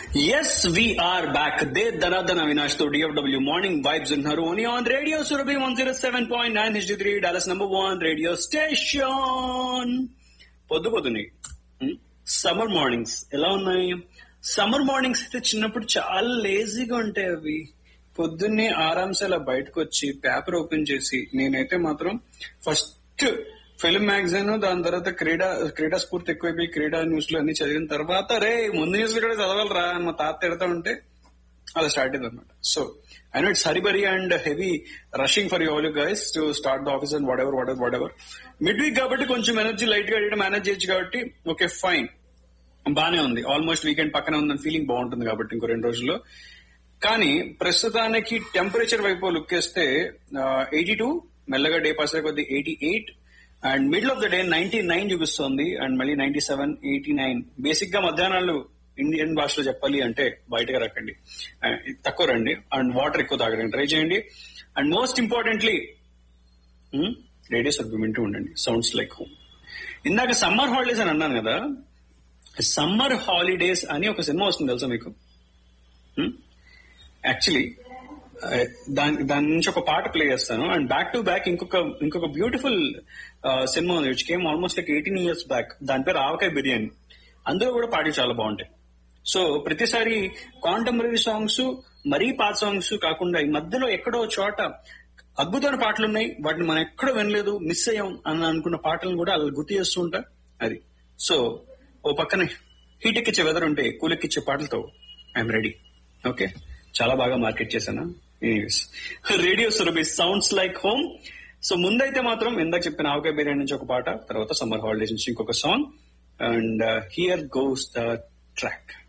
Yes, we are back. De Dhanadhan Avinash to DFW Morning Vibes in Haroni on Radio Surabhi 107.9 HD3 Dallas #1 radio station. పొద్దు పొద్దుని summer mornings ఎలా ఉన్నాయి? Summer mornings అయితే చిన్నప్పుడు చాలా లేజీగా ఉంటాయి. అవి పొద్దున్నే ఆరాంసే అలా బయటకు వచ్చి పేపర్ ఓపెన్ చేసి, నేనైతే మాత్రం ఫస్ట్ ఫిల్మ్ మ్యాగజైన్, దాని తర్వాత క్రీడా స్ఫూర్తి ఎక్కువైపోయి క్రీడా న్యూస్ లో అన్ని చదివిన తర్వాత రే ముందు న్యూస్ కూడా చదవాలరా అని మా తాత తిడతా ఉంటే అలా స్టార్ట్ అయింది అనమాట. So I know it's hurry burry and heavy rushing for you all you guys to start the office and what ever mid week కాబట్టి కొంచెం ఎనర్జీ లైట్ గా మేనేజ్ చేయొచ్చు కాబట్టి ఓకే ఫైన్, బానే ఉంది. ఆల్మోస్ట్ వీకెండ్ పక్కనే ఉందని ఫీలింగ్ బాగుంటుంది కాబట్టి ఇంకో 2 రోజుల్లో. కానీ ప్రస్తుతానికి టెంపరేచర్ వైపు లుక్ వేస్తే 82, మెల్లగా డే పాస్ కొద్ది 88, and middle of the day 99 చూపిస్తుంది, అండ్ మళ్ళీ 97, 89. బేసిక్ గా మధ్యాహ్నాలు ఇండియన్ భాషలో చెప్పాలి అంటే బయటగా రక్కండి, తక్కువ రండి, అండ్ వాటర్ ఎక్కువ తాగడానికి ట్రై చేయండి. అండ్ మోస్ట్ ఇంపార్టెంట్లీ రేడియో సర్భ్యం వింటూ ఉండండి. Sounds like home. ఇందాక సమ్మర్ హాలిడేస్ అని అన్నాను కదా, సమ్మర్ హాలిడేస్ అని ఒక సినిమా వస్తుంది తెలుసా మీకు? యాక్చువల్లీ దాని నుంచి ఒక పాట ప్లే చేస్తాను, అండ్ బ్యాక్ టు బ్యాక్ ఇంకొక బ్యూటిఫుల్ సినిమా ఉంది which came almost like 18 years back. దాని పేరు ఆవకాయ బిర్యానీ. అందులో కూడా పాటలు చాలా బాగుంటాయి. సో ప్రతిసారి కాంటెంపరీ సాంగ్స్, మరీ పాత సాంగ్స్ కాకుండా ఈ మధ్యలో ఎక్కడో చోట అద్భుతమైన పాటలు ఉన్నాయి, వాటిని మనం ఎక్కడో వినలేదు, మిస్ అయ్యాం అని అనుకున్న పాటలను కూడా అలా గుర్తు చేస్తూ ఉంటా. అది సో ఓ పక్కన హీట్ ఎక్కిచ్చే వెదర్ ఉంటే కూల్ ఎక్కిచ్చే పాటలతో ఐఎమ్ రెడీ. ఓకే, చాలా బాగా మార్కెట్ చేశాను. Anyways, radio Surabhi sounds like home. So ముందైతే మాత్రం ఇందాక చెప్పిన ఆవకాయ బిర్యానీ నుంచి ఒక పాట, తర్వాత సమ్మర్ హాలిడేస్ నుంచి ఇంకొక song, and here goes the track.